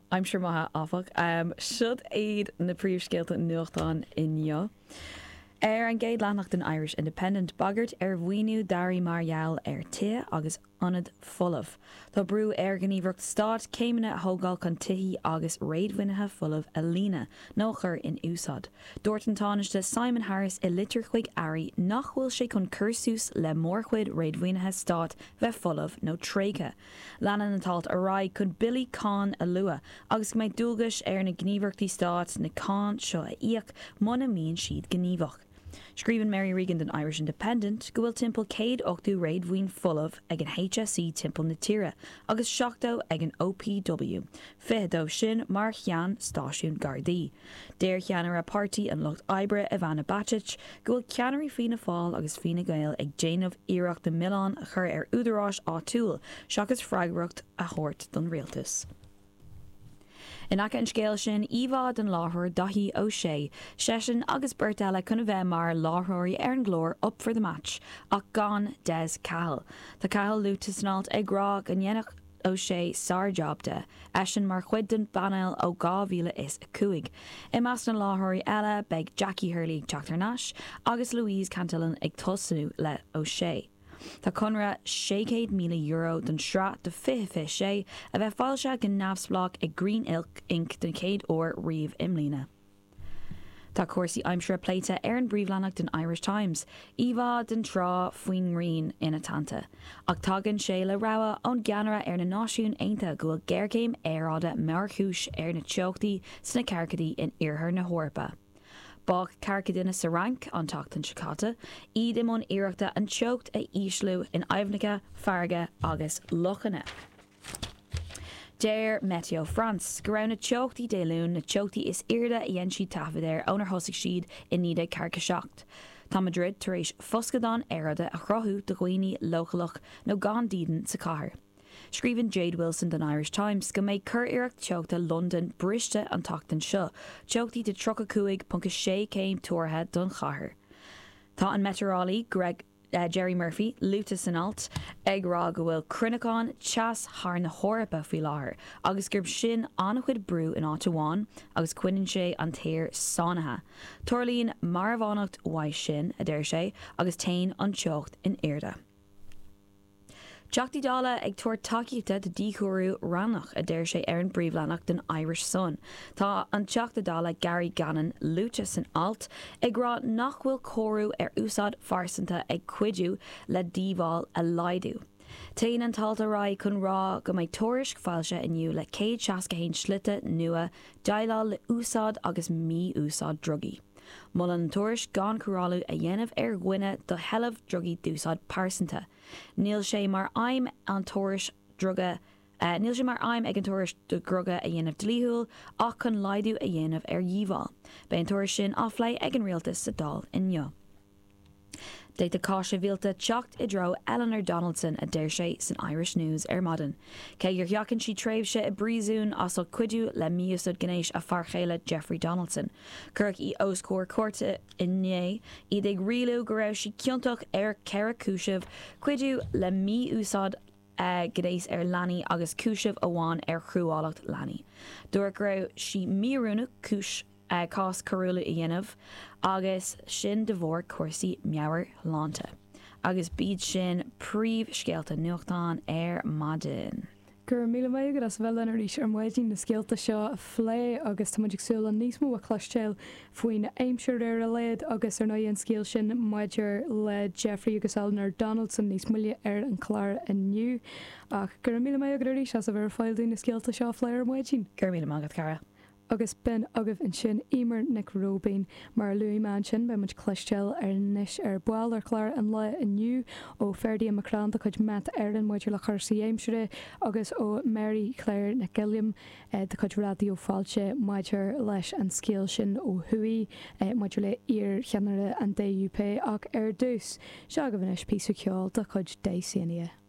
I'm sure maha afach. Should aid na príomhscéalta nuachtáin inniu. An géad leannacht den Irish Independent bagart bhuiinú darí margheall tí agus anad fullmh. Tá brú gníomhreacht stát céimena thógáil chun tithí agus réadmhainithe fullmh a lína nó chur in úsáid. Dúirt an tánaiste Simon Harris i litir chuig airí nach bhfuil sé chun cursús le mórchuid réadmhainithe stát bheith fullmh nó tréige. Leanan an talt ará chun Billy Khan a lua agus go méid dúlgas na gníomhreachtaí stát na Khan seo a íoc muna míon siad gníomhach. Scríban Mary Regan den Irish Independent go bhfuil timpeall 108 réadmhaoin fullmh ag an HSE timpeall na tíre agus 7 ag an OPW. Fidóibh sin mar chean stáisiún Gardaí. Déir cheanar a pártaí an Lucht Oibre Ivana Bacich go bhfuil ceannairí Fianna Fáil agus Fine Gael ag déanamh iarracht de Milan a chur údarrás áitiúil seachas freighreacht a thabhairt don rialtas. In acha an scéal sin, íomhád an láthair Daithí O'Shea, Sesin agus Bert eile chuna bheith mar láthrairí an glór up for the match, ach gan Des Cahill. Tá Cahill luachtas an alt ag rá an dhéanach O'Shea sár job de, eisian mar chuid den banel ó 2015. I meas an láthrairí eile beag Jackie Hurley teachtarnáis agus Louise Cantillon ag tosanú le O'Shea. Tá conra €600,000 don sra de fihe sé a bheith fáilte gan nafsblog ag Green Ilk Inc. den céad ó riomh imlína. Tá cuasaí aimsire pléite an bríomhleannach den Irish Times, íomhá den trá faoin rion ina tanta. Ach tagann sé le rabha ón gceanara na náisiún Aontaithe go bhfuil géircéim éráda mearchúis na teochtaí sna carcadaí in iarthar na Hórpa. Bach carcadina sa rank an tachtan Chicata, iad imón iireachta an teocht a íslú in Aimhnacha, Farge agus Lochanna. Déir Meteo France, go raibh na teochtaí déilún na teochtaí is irda a dhéann siad tafadéir ónar thosaigh siad in níide carcha seacht. Tá Madrid tar éis foscadán éarada a chrothú do dhaoine lochalach nó gan dídan sa chathair. Scríban Jade Wilson den Irish Times go méid cur iireacht teochta London briste an tachtan seo, teochtaí de 35.6 céim tuairthe don chathair. Tá an meteorálaí Jerry Murphy luachtas an alt ag rá go bhfuil cruinneáin teas thar na Hórpa faoi láthair, agus gurb sin annachchuid brú in áit agus cuineann sé an téir sánathe. Tuirlíonn mar bhánacht mhaith sin a dtéir sé agus tain an teocht in Airde. Teachtaí dála ag tuair takeíochta de díchúrú rannach a dtéir sé an bríomhleannach den Irish Sun. Tá an teachta dála Gary Gannon luachtas an alt ag rá nach bhfuil chorú úsáid farsanta ag cuidiú le díomháil a laidú. Téann an talta rá chun rá go méid tuairisc fáilte inniu le 161 slite nua dailál le úsáid agus mí úsáid drugaí. Mul an tuairis gan choráú a dhéanamh ghuine do heileh drugaí dúsáid pásanta. Níl sé mar aim an tuairis druga níl sé mar aim ag an tuairis do gruga a dhéanamh dlíthúil ach chun laidú a dhéanamh díomháil. Ba an tuairis sin áflaid ag an rialtas sa dál inneo. Déit a cáise bhíalta teacht I dro Eleanor Donaldson a déir sé san Irish News maidin. Cé gur theacann si tréimhse I bríosún as ó cuidiú le míosad gnééis a farchéile Jeffrey Donaldson. Cuirc I oscóir cuirte inné iad ag rialú go raibh si ciontach ceithre cúisimh cuidiú le mí úsáid gnééis leanaí agus cúisimh amháin chrúálacht leanaí. Dúir go raibh si míúna cúis cás choúla I dhéanamh agus sin de bhór cuasaí meabhair lánta. Agus bíd sin príomh scéalta nuachtáin maidin. Gur míle maigad as bhean rís muidín na scéalta seo phlé agus tá muidir súil an níos mú a chluisteil faoin aimseir a léad agus ar an scéal sin maidir le Jeffrey agus Eleanor Donaldson níos muile an chláir aniu ach gur míle maigad rís as a bhar fáilún na scéalta seo phlé muidín. Gur míle maigad cara. Agus ben agah in sin Emer Nick Robin mar Louis Manchin be muid chluisteil níis buáil chláir an le aniu ó Ferdi Macran a chuid Matt Erden muidir le chusaí aimsere agus ó Mary Claire na Gilliam de chuid radio fáilte maidir leis an scéal sin ó thuí maidir le ar cheanara an DUP ach dús se go bhanis píú ceáil de chuid déisiine.